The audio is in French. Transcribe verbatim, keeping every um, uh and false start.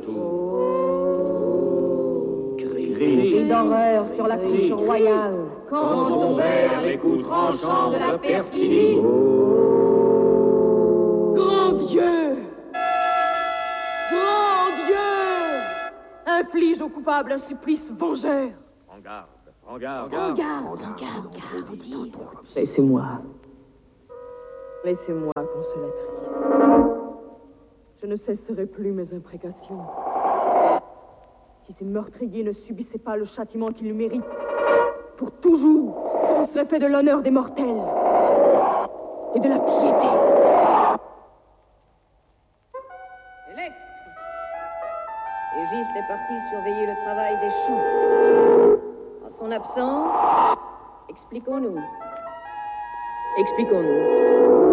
Oh. Cri, Cri d'horreur sur la couche royale. quand on perd les coups tranchants de la perfidie. Oh. Grand Dieu! Grand Dieu! Inflige au coupable un supplice vengeur. Prends garde, prends garde. Prends garde, prends garde, garde, trop dire. Laissez-moi. Laissez-moi, consolatrice. Je ne cesserai plus mes imprécations. Si ces meurtriers ne subissaient pas le châtiment qu'ils le méritent, pour toujours, ça en serait fait de l'honneur des mortels et de la piété. Électre! Égiste est parti surveiller le travail des champs. En son absence, expliquons-nous. Expliquons-nous.